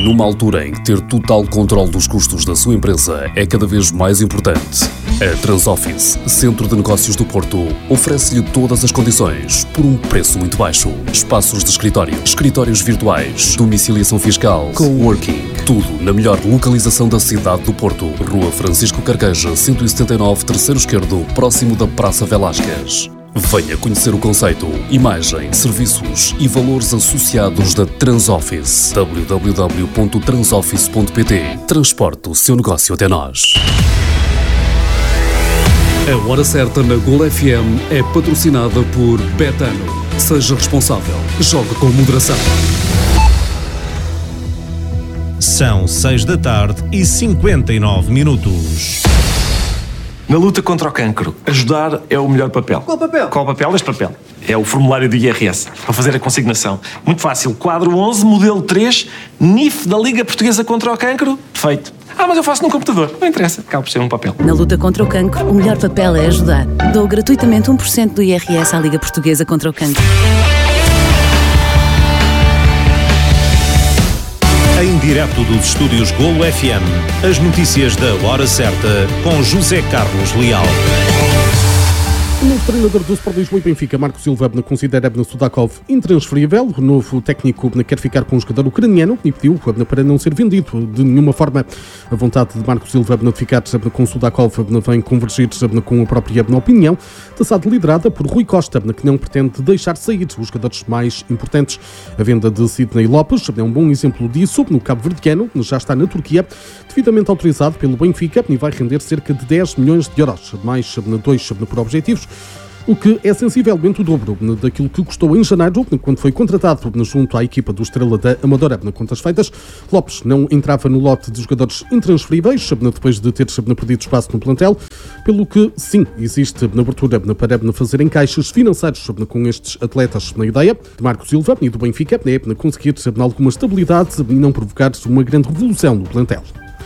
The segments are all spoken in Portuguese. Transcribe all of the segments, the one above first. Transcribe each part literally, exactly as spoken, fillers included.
Numa altura em que ter total controle dos custos da sua empresa é cada vez mais importante, a Transoffice, Centro de Negócios do Porto, oferece-lhe todas as condições por um preço muito baixo. Espaços de escritório, escritórios virtuais, domiciliação fiscal, coworking, tudo na melhor localização da cidade do Porto. Rua Francisco Carqueja, cento e setenta e nove, terceiro esquerdo, próximo da Praça Velásquez. Venha conhecer o conceito, imagem, serviços e valores associados da Transoffice. w w w ponto transoffice ponto p t. Transporte o seu negócio até nós. A Hora Certa na Gol F M é patrocinada por Betano. Seja responsável. Jogue com moderação. São seis da tarde e cinquenta e nove minutos. Na luta contra o cancro, ajudar é o melhor papel. Qual papel? Qual papel? Este papel. É o formulário do I R S, para fazer a consignação. Muito fácil. Quadro onze, modelo três, N I F da Liga Portuguesa contra o Cancro. Feito. Ah, mas eu faço num computador. Não interessa. Acaba por ser um papel. Na luta contra o cancro, o melhor papel é ajudar. Dou gratuitamente um por cento do I R S à Liga Portuguesa contra o Cancro. Em direto dos estúdios Golo F M, as notícias da Hora Certa com José Carlos Leal. O novo treinador do Sport Lisboa e Benfica, Marco Silva, considera Sudakov intransferível. O novo técnico quer ficar com o jogador ucraniano e pediu para não ser vendido de nenhuma forma. A vontade de Marco Silva de ficar com Sudakov vem convergir com a própria opinião da S A D liderada por Rui Costa, que não pretende deixar sair os jogadores mais importantes. A venda de Sidney Lopes é um bom exemplo disso. No cabo-verdiano já está na Turquia, devidamente autorizado pelo Benfica, e vai render cerca de dez milhões de euros, mais dois por objetivos, o que é sensivelmente o dobro daquilo que custou em janeiro, quando foi contratado junto à equipa do Estrela da Amadora. Contas feitas, Lopes não entrava no lote de jogadores intransferíveis, depois de ter perdido espaço no plantel, pelo que, sim, existe na abertura para fazer encaixes financeiros com estes atletas. Na ideia de Marco Silva e do Benfica é conseguir alguma estabilidade e não provocar uma grande revolução no plantel.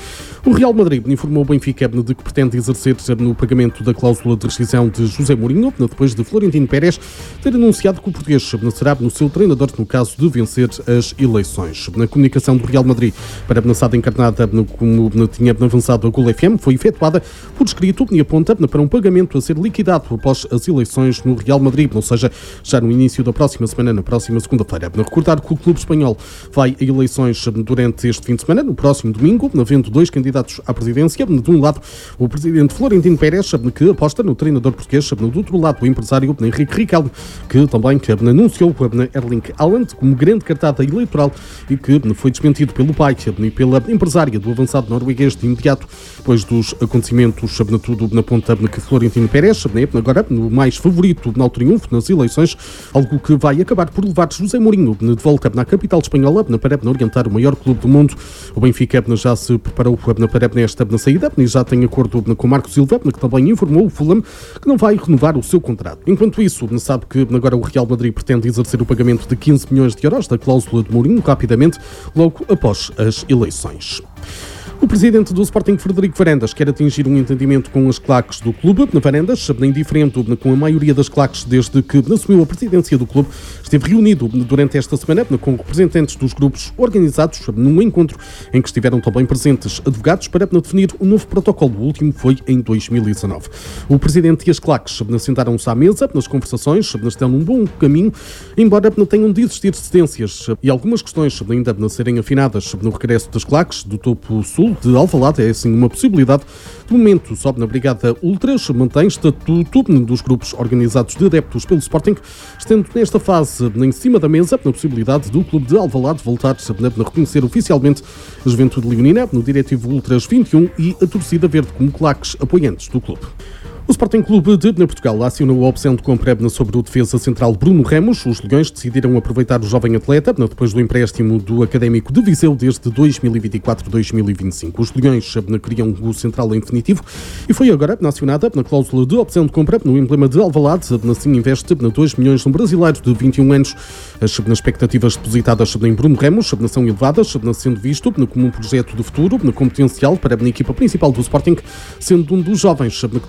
O Real Madrid informou o Benfica de que pretende exercer no pagamento da cláusula de rescisão de José Mourinho, depois de Florentino Pérez ter anunciado que o português será no seu treinador no caso de vencer as eleições. Na comunicação do Real Madrid para a ameaçada encarnada, como tinha avançado a Gol F M, foi efetuada por escrito e aponta para um pagamento a ser liquidado após as eleições no Real Madrid, ou seja, já no início da próxima semana, na próxima segunda-feira. Recordar que o clube espanhol vai a eleições durante este fim de semana, no próximo domingo, havendo dois candidatos à presidência. De um lado, o presidente Florentino Pérez, que aposta no treinador português. Do outro lado, o empresário Henrique Riquelme, que também anunciou Erling Haaland como grande cartada eleitoral e que foi desmentido pelo pai e pela empresária do avançado norueguês de imediato, depois dos acontecimentos, tudo na ponta que Florentino Pérez, agora no mais favorito ao triunfo nas eleições, algo que vai acabar por levar José Mourinho de volta na capital espanhola para orientar o maior clube do mundo. O Benfica já se preparou para nesta saída e já tem acordo com Marco Silva, que também informou o Fulham que não vai renovar o seu contrato. Enquanto isso, sabe que agora o Real Madrid pretende exercer o pagamento de quinze milhões de euros da cláusula de Mourinho rapidamente, logo após as eleições. O presidente do Sporting, Frederico Varandas, quer atingir um entendimento com as claques do clube. Na Varandas, indiferente com a maioria das claques desde que assumiu a presidência do clube, esteve reunido durante esta semana com representantes dos grupos organizados num encontro em que estiveram também presentes advogados para definir um novo protocolo. O último foi em dois mil e dezanove. O presidente e as claques sentaram-se à mesa nas conversações, estão num bom caminho, embora tenham de existir cedências e algumas questões ainda a serem afinadas no regresso das claques do topo sul de Alvalade. É assim uma possibilidade. De momento, sobe na Brigada Ultras, mantém estatuto dos grupos organizados de adeptos pelo Sporting, estando nesta fase em cima da mesa a possibilidade do clube de Alvalade voltar a reconhecer oficialmente a Juventude Leonina no Diretivo Ultras vinte e um e a torcida verde como claques apoiantes do clube. O Sporting Clube de Portugal acionou a opção de compra sobre o defesa central Bruno Ramos. Os Leões decidiram aproveitar o jovem atleta depois do empréstimo do Académico de Viseu desde dois mil e vinte e quatro a dois mil e vinte e cinco. Os Leões queriam o central em definitivo e foi agora acionada na cláusula de opção de compra no emblema de Alvalade. Assim investe dois milhões no brasileiro de vinte e um anos. As expectativas depositadas em Bruno Ramos são elevadas, sendo visto como um projeto de futuro com potencial para a equipa principal do Sporting, sendo um dos jovens que tem sido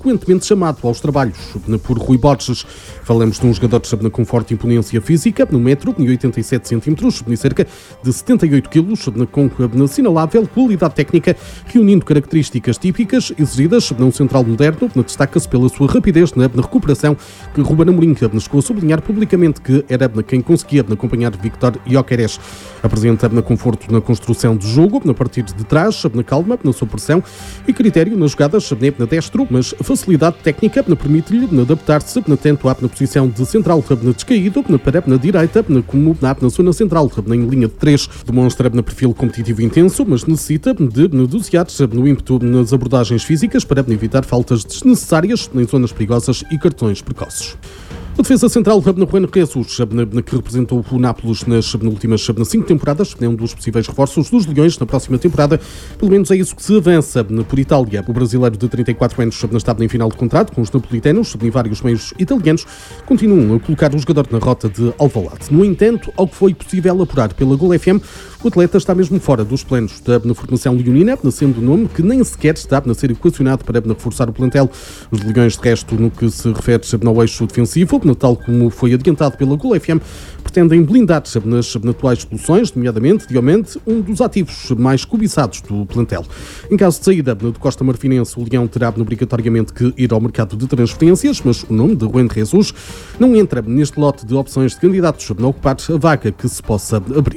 subsequentemente chamado aos trabalhos por Rui Borges. Falamos de um jogador com forte imponência física, no metro e oitenta e sete centímetros, cerca de setenta e oito quilos, com assinalável qualidade técnica, reunindo características típicas exigidas num central moderno. Destaca-se pela sua rapidez na recuperação, que Ruben Amorim chegou a sublinhar publicamente que era quem conseguia acompanhar Victor Gyökeres. Apresenta conforto na construção de jogo, a partir de trás, na calma, na sua pressão e critério nas jogadas na destro, mas facilidade técnica permite-lhe adaptar-se tanto à posição de central descaído para na direita, como na, na zona central, em linha de três. Demonstra no perfil competitivo intenso, mas necessita de negociar no ímpeto nas abordagens físicas para evitar faltas desnecessárias em zonas perigosas e cartões precoces. A defesa central de Juan Jesus, que representou o Nápoles nas últimas cinco temporadas, é um dos possíveis reforços dos Leões na próxima temporada. Pelo menos é isso que se avança por Itália. O brasileiro de trinta e quatro anos está em final de contrato com os napolitanos e vários meios italianos continuam a colocar o jogador na rota de Alvalade. No entanto, ao que foi possível apurar pela Gol F M, o atleta está mesmo fora dos planos da formação leonina, sendo o nome que nem sequer está a ser equacionado para reforçar o plantel. Os Leões, de resto, no que se refere ao eixo defensivo, tal como foi adiantado pela Gol F M, pretendem blindar-se nas atuais soluções, nomeadamente Diomente, um dos ativos mais cobiçados do plantel. Em caso de saída do Costa Marfinense, o Leão terá obrigatoriamente que ir ao mercado de transferências, mas o nome de Juan Jesus não entra neste lote de opções de candidatos a ocupar a vaga que se possa abrir.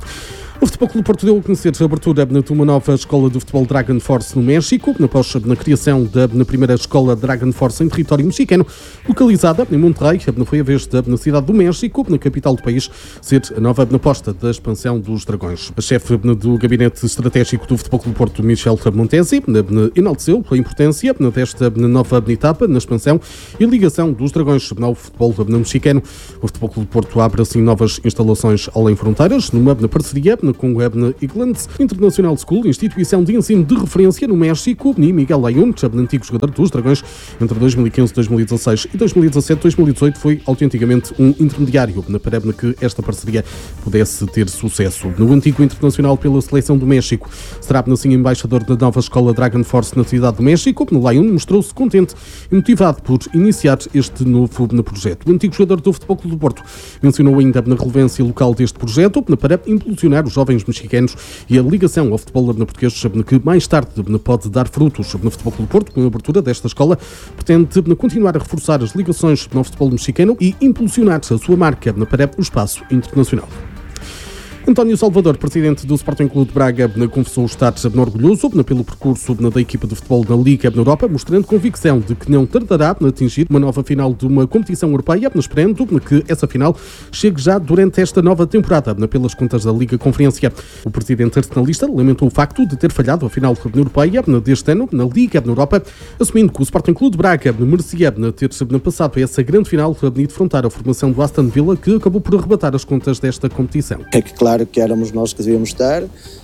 O Futebol Clube Porto deu a conhecer a abertura de uma nova escola de futebol Dragon Force no México, após a criação da na primeira escola Dragon Force em território mexicano, localizada em Monterrey. Foi a vez da na cidade do México, na capital do país, ser a nova aposta da expansão dos Dragões. A chefe do Gabinete Estratégico do Futebol Clube Porto, Michel Montesi, enalteceu a importância desta nova etapa na expansão e ligação dos Dragões ao futebol mexicano. O Futebol Clube Porto abre assim novas instalações além fronteiras, numa parceria com o Ebna Eaglands International School, instituição de ensino de referência no México, e Miguel Layún, antigo jogador dos Dragões, entre dois mil e quinze, dois mil e dezasseis e dois mil e dezassete, dois mil e dezoito, foi autenticamente um intermediário na para que esta parceria pudesse ter sucesso. No antigo internacional pela seleção do México, será assim embaixador da nova escola Dragon Force na cidade do México. Layún mostrou-se contente e motivado por iniciar este novo projeto. O antigo jogador do Futebol Clube do Porto mencionou ainda na relevância local deste projeto para impulsionar os jovens mexicanos e a ligação ao futebol português, que mais tarde pode dar frutos. No Futebol Clube do Porto, com a abertura desta escola, pretende continuar a reforçar as ligações no futebol mexicano e impulsionar a sua marca para o espaço internacional. António Salvador, presidente do Sporting Clube de Braga, confessou estar orgulhoso pelo percurso da equipa de futebol na Liga Europa, mostrando convicção de que não tardará a atingir uma nova final de uma competição europeia, esperando que essa final chegue já durante esta nova temporada, pelas contas da Liga Conferência. O presidente arsenalista lamentou o facto de ter falhado a final europeia deste ano na Liga Europa, assumindo que o Sporting Clube de Braga merecia ter passado essa grande final e defrontar a formação do Aston Villa, que acabou por arrebatar as contas desta competição. É que claro que éramos nós que devíamos estar,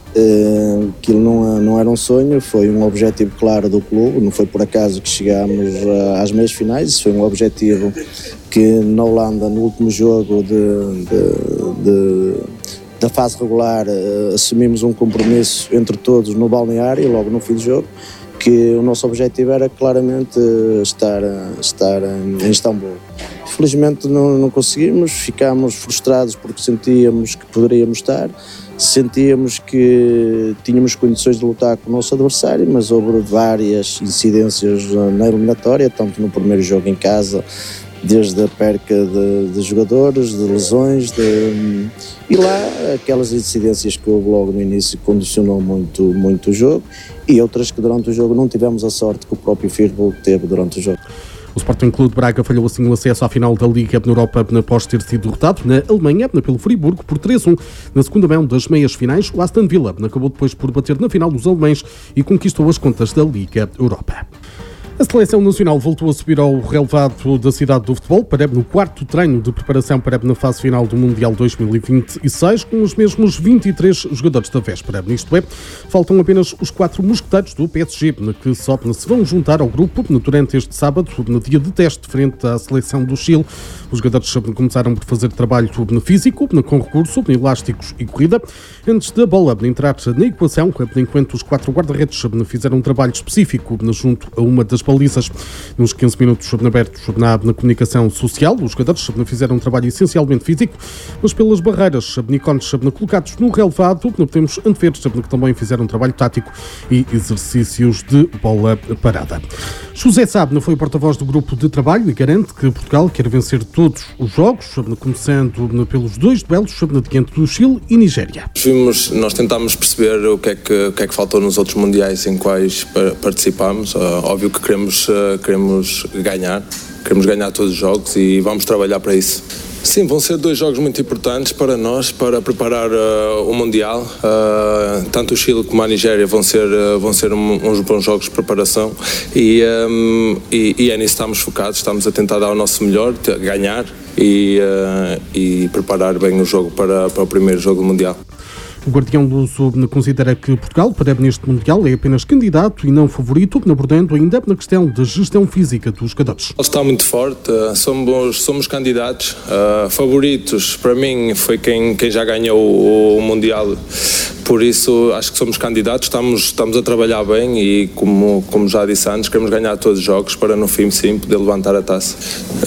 uh, aquilo não, não era um sonho, foi um objetivo claro do clube, não foi por acaso que chegámos uh, às meias finais, isso foi um objetivo que na Holanda, no último jogo de, de, de, da fase regular, uh, assumimos um compromisso entre todos no balneário, logo no fim do jogo, que o nosso objetivo era claramente estar, estar em Istambul. Felizmente não, não conseguimos, ficámos frustrados porque sentíamos que poderíamos estar, sentíamos que tínhamos condições de lutar com o nosso adversário, mas houve várias incidências na eliminatória, tanto no primeiro jogo em casa, desde a perca de, de jogadores, de lesões, de, e lá aquelas incidências que houve logo no início condicionou muito, muito o jogo, e outras que durante o jogo não tivemos a sorte que o próprio Firpo teve durante o jogo. O Sporting Clube de Braga falhou assim o acesso à final da Liga Europa após ter sido derrotado na Alemanha pelo Friburgo por três a um. Na segunda mão das meias finais, o Aston Villa acabou depois por bater na final dos alemães e conquistou as contas da Liga Europa. A Seleção Nacional voltou a subir ao relevado da cidade do futebol para no quarto treino de preparação para na fase final do Mundial dois mil e vinte e seis, com os mesmos vinte e três jogadores da véspera. Isto é, faltam apenas os quatro mosqueteiros do P S G, que só se vão juntar ao grupo durante este sábado, no dia de teste frente à Seleção do Chile. Os jogadores começaram por fazer trabalho físico, com recurso, elásticos e corrida, antes da bola entrar na equação, enquanto os quatro guarda-redes fizeram um trabalho específico junto a uma das balizas. Nos quinze minutos abertos na, na comunicação social, os jogadores fizeram um trabalho essencialmente físico, mas pelas barreiras ícones colocados no relevado, podemos antever que também fizeram um trabalho tático e exercícios de bola parada. José Sá foi o porta-voz do grupo de trabalho e garante que Portugal quer vencer todos os jogos, começando pelos dois duelos diante do Chile e Nigéria. Vimos, nós tentámos perceber o que é que, o que, é que faltou nos outros mundiais em quais participámos. Uh, óbvio que queremos, uh, queremos ganhar, queremos ganhar todos os jogos e vamos trabalhar para isso. Sim, vão ser dois jogos muito importantes para nós, para preparar uh, o Mundial. Uh, tanto o Chile como a Nigéria vão ser, uh, vão ser um, uns bons jogos de preparação e, um, e, e é nisso que estamos focados, estamos a tentar dar o nosso melhor, ganhar e, uh, e preparar bem o jogo para, para o primeiro jogo do Mundial. O guardião luso considera que Portugal, para neste Mundial, é apenas candidato e não favorito, abordando ainda na questão da gestão física dos jogadores. Está muito forte, somos, somos candidatos, uh, favoritos, para mim foi quem, quem já ganhou o, o Mundial, por isso acho que somos candidatos, estamos, estamos a trabalhar bem e como, como já disse antes, queremos ganhar todos os jogos para no fim sim poder levantar a taça.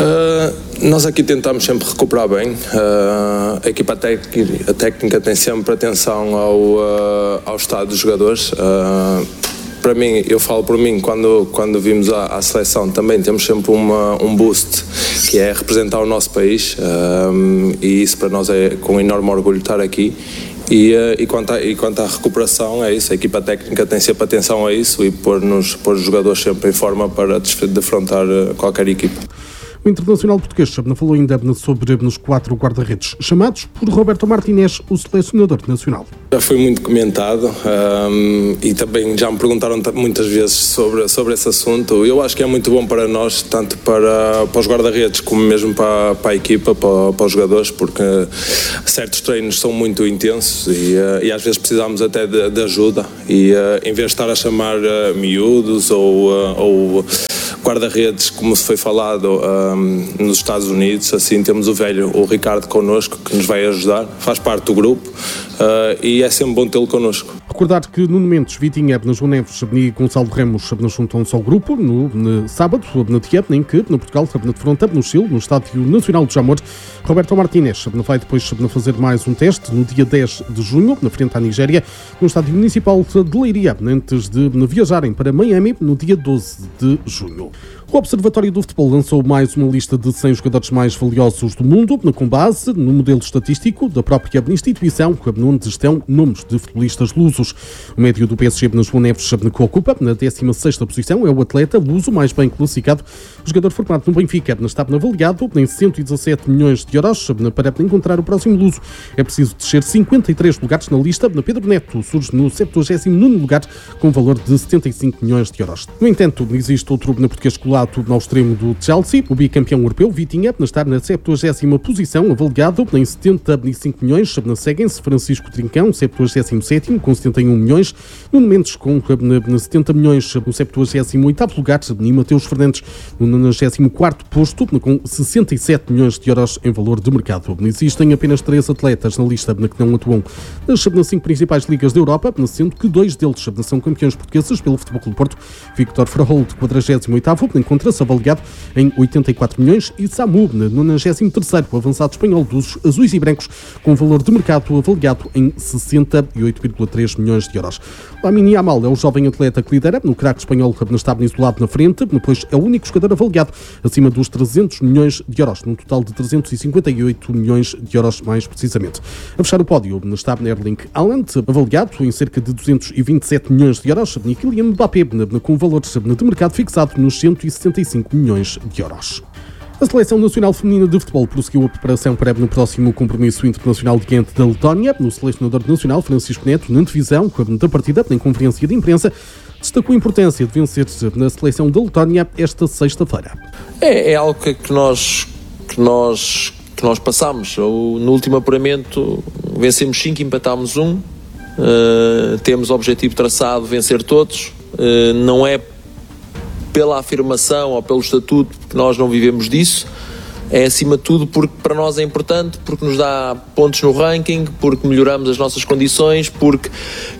Uh, nós aqui tentamos sempre recuperar bem, uh, a equipa técnica, a técnica tem sempre atenção ao, uh, ao estado dos jogadores. Uh, para mim, eu falo por mim, quando, quando vimos a, a seleção também temos sempre uma, um boost, que é representar o nosso país, uh, e isso para nós é com enorme orgulho estar aqui. E, e, quanto a, e quanto à recuperação, é isso, a equipa técnica tem sempre atenção a isso e pôr-nos, pôr os jogadores sempre em forma para defrontar qualquer equipa. O internacional português falou ainda sobre os quatro guarda-redes chamados por Roberto Martínez, o selecionador nacional. Já foi muito comentado um, e também já me perguntaram muitas vezes sobre, sobre esse assunto. Eu acho que é muito bom para nós, tanto para, para os guarda-redes como mesmo para, para a equipa, para, para os jogadores, porque certos treinos são muito intensos e, uh, e às vezes precisamos até de, de ajuda e uh, em vez de estar a chamar uh, miúdos ou, uh, ou guarda-redes, como se foi falado um, nos Estados Unidos, assim temos o velho, o Ricardo connosco, que nos vai ajudar, faz parte do grupo uh, e é sempre bom tê-lo connosco. Recordar que Nuno Mendes, Vitinha, João Neves e Gonçalo Ramos juntam-se ao grupo no, no sábado, na Tiep, em que no Portugal, na defronta, no Chile, no Estádio Nacional de Jamor. Roberto Martínez vai depois fazer mais um teste no dia dez de junho, na frente à Nigéria, no Estádio Municipal de Leiria, antes de viajarem para Miami no dia doze de junho. O Observatório do Futebol lançou mais uma lista de cem jogadores mais valiosos do mundo, com base no modelo estatístico da própria instituição, onde estão nomes de futebolistas lusos. O médio do P S G, João Neves, que ocupa na décima sexta posição, é o atleta luso mais bem classificado. O jogador formado no Benfica está avaliado em cento e dezassete milhões de euros. Para encontrar o próximo luso é preciso descer cinquenta e três lugares na lista. Pedro Neto surge no septuagésimo nono lugar, com valor de setenta e cinco milhões de euros. No entanto, existe outro português colado ao extremo do Chelsea, o bicampeão europeu, Vitinha, está na septuagésima posição, avaliado em setenta e cinco milhões. Seguem-se Francisco Trincão, septuagésimo sétimo, com setenta e um milhões, Nuno Mendes com setenta milhões, no septuagésimo oitavo lugar, e Mateus Fernandes no nonagésimo quarto posto, com sessenta e sete milhões de euros em valor de mercado. Existem apenas três atletas na lista que não atuam nas cinco principais ligas da Europa, sendo que dois deles são campeões portugueses pelo Futebol Clube do Porto. Victor Fraholt, quadragésimo oitavo, encontra-se avaliado em oitenta e quatro milhões, e Samu, nonagésimo terceiro, o avançado espanhol dos azuis e brancos, com valor de mercado avaliado em sessenta e oito vírgula três milhões de euros. Lamine Yamal é o jovem atleta que lidera, no craque espanhol está isolado na frente, depois é o único jogador avaliado acima dos trezentos milhões de euros, num total de trezentos e cinquenta e oito milhões de euros mais precisamente. A fechar o pódio está Erling Haaland, avaliado em cerca de duzentos e vinte e sete milhões de euros, e Kylian Mbappé, com valor de mercado fixado nos cento e sessenta e cinco milhões de euros. A Seleção Nacional Feminina de Futebol prosseguiu a preparação para no próximo compromisso internacional diante da Letónia. No selecionador nacional, Francisco Neto, na divisão da partida, em conferência de imprensa, destacou a importância de vencer na seleção da Letónia esta sexta-feira. É, é algo que, que, nós, que, nós, que nós passamos. No último apuramento vencemos cinco, empatámos um. Uh, temos o objetivo traçado, vencer todos. Uh, não é pela afirmação ou pelo estatuto, porque nós não vivemos disso, é acima de tudo porque para nós é importante, porque nos dá pontos no ranking, porque melhoramos as nossas condições, porque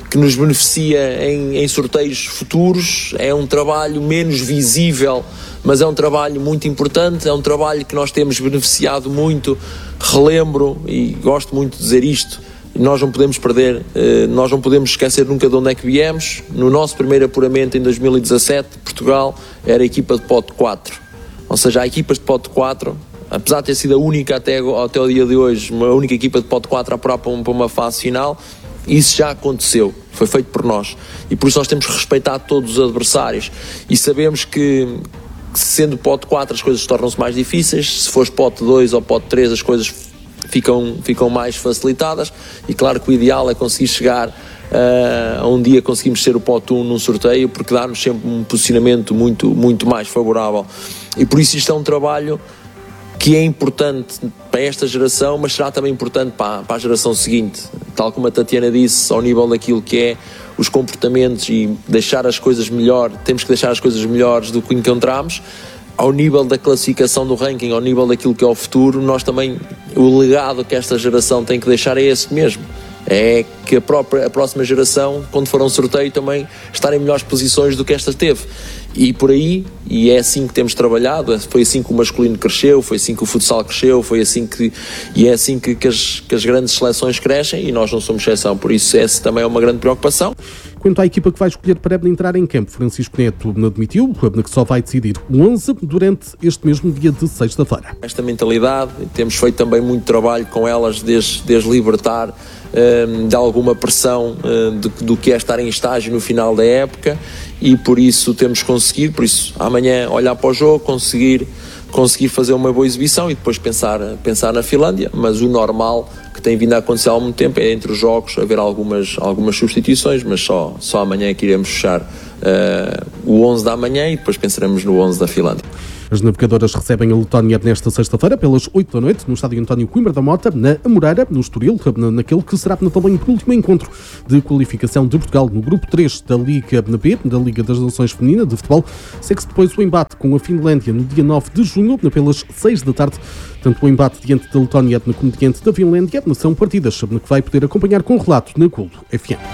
que nos beneficia em, em sorteios futuros, é um trabalho menos visível, mas é um trabalho muito importante, é um trabalho que nós temos beneficiado muito. Relembro, e gosto muito de dizer isto, nós não podemos perder, nós não podemos esquecer nunca de onde é que viemos. No nosso primeiro apuramento em dois mil e dezassete, Portugal era a equipa de pote quatro, ou seja, há equipas de pote quatro, apesar de ter sido a única até, até o dia de hoje, uma única equipa de pote quatro a apurar para uma fase final. Isso já aconteceu, foi feito por nós, e por isso nós temos que respeitar todos os adversários, e sabemos que, que sendo pote quatro as coisas tornam-se mais difíceis, se fores pote dois ou pote três as coisas ficam, ficam mais facilitadas, e claro que o ideal é conseguir chegar uh, a um dia conseguimos ser o pote um num sorteio, porque dá-nos sempre um posicionamento muito, muito mais favorável, e por isso isto é um trabalho que é importante para esta geração, mas será também importante para, para a geração seguinte, tal como a Tatiana disse, ao nível daquilo que é os comportamentos e deixar as coisas melhor, temos que deixar as coisas melhores do que encontramos. Ao nível da classificação do ranking, ao nível daquilo que é o futuro, nós também, o legado que esta geração tem que deixar é esse mesmo, é que a, própria, a próxima geração, quando for a um sorteio, também estar em melhores posições do que esta teve. E por aí, e é assim que temos trabalhado, foi assim que o masculino cresceu, foi assim que o futsal cresceu, foi assim que, e é assim que, que, as, que as grandes seleções crescem, e nós não somos exceção, por isso essa também é uma grande preocupação. Quanto à equipa que vai escolher para entrar em campo, Francisco Neto admitiu que só vai decidir o onze durante este mesmo dia de sexta-feira. Esta mentalidade, temos feito também muito trabalho com elas desde, desde libertar um, de alguma pressão um, de, do que é estar em estágio no final da época, e por isso temos conseguido, por isso amanhã olhar para o jogo, conseguir, conseguir fazer uma boa exibição e depois pensar, pensar na Finlândia, mas o normal que tem vindo a acontecer há algum tempo é entre os jogos haver algumas, algumas substituições, mas só, só amanhã é que iremos fechar uh, o onze da manhã e depois pensaremos no onze da Finlândia. As navegadoras recebem a Letónia nesta sexta-feira pelas oito da noite no estádio António Coimbra da Mota, na Amoreira, no Estoril, naquele que será também o último encontro de qualificação de Portugal no grupo três da Liga B, da Liga das Nações Feminina de Futebol. Segue-se depois o embate com a Finlândia no dia nove de junho, pelas seis da tarde. Tanto o embate diante da Letónia como diante da Finlândia são partidas que vai poder acompanhar com relato na Golo F M.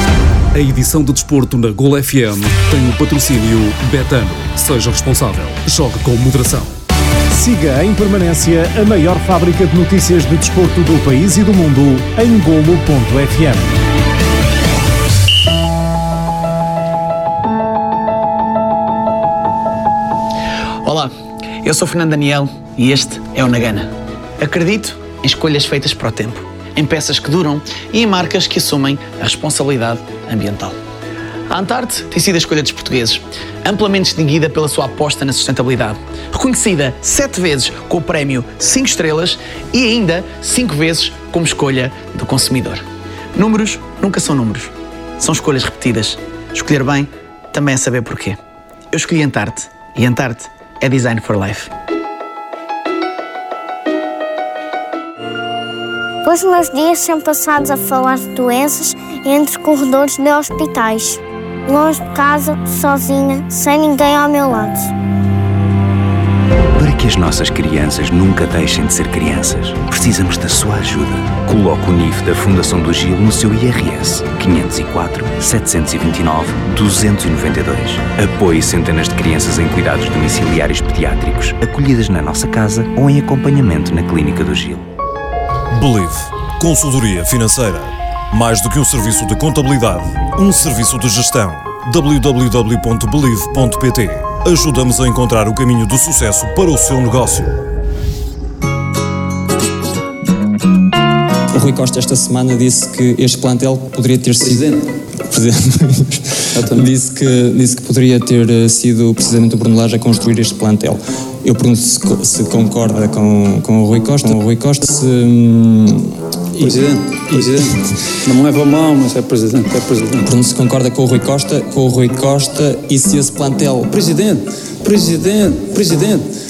A edição de desporto na Golo F M tem o patrocínio Betano. Seja responsável. Jogue com moderação. Siga em permanência a maior fábrica de notícias de desporto do país e do mundo em golo ponto f m. Olá, eu sou Fernando Daniel e este é o Nagana. Acredito em escolhas feitas para o tempo, em peças que duram e em marcas que assumem a responsabilidade ambiental. A Antarte tem sido a escolha dos portugueses, amplamente distinguida pela sua aposta na sustentabilidade, reconhecida sete vezes com o prémio cinco estrelas e ainda cinco vezes como escolha do consumidor. Números nunca são números, são escolhas repetidas. Escolher bem também é saber porquê. Eu escolhi Antarte e Antarte é Design for Life. Os meus dias são passados a falar de doenças entre corredores de hospitais, longe de casa, sozinha, sem ninguém ao meu lado. Para que as nossas crianças nunca deixem de ser crianças, precisamos da sua ajuda. Coloque o N I F da Fundação do Gil no seu I R S quinhentos e quatro, setecentos e vinte e nove, duzentos e noventa e dois. Apoie centenas de crianças em cuidados domiciliários pediátricos, acolhidas na nossa casa ou em acompanhamento na Clínica do Gil. Believe. Consultoria financeira. Mais do que um serviço de contabilidade, um serviço de gestão. w w w ponto believe ponto p t. Ajudamos a encontrar o caminho do sucesso para o seu negócio. O Rui Costa esta semana disse que este plantel poderia ter sido... Presidente. disse, que, disse que poderia ter sido precisamente o Bruno Lage a construir este plantel. Eu pergunto se, se concorda com, com o Rui Costa. Com o Rui Costa se, Presidente, e, Presidente. Não me leva a mal, mas é Presidente, é Presidente. Pergunto se concorda com o Rui Costa, com o Rui Costa e se esse plantel... Presidente, Presidente, Presidente.